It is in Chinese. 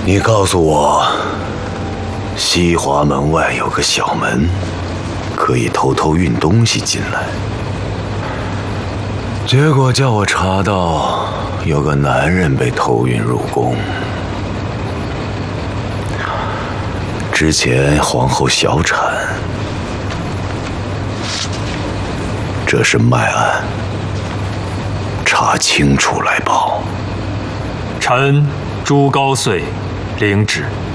你告诉我，西华门外有个小门，可以偷偷运东西进来。结果叫我查到有个男人被偷运入宫。之前皇后小产，这是脉案，查清楚来报。 臣朱高燧领旨。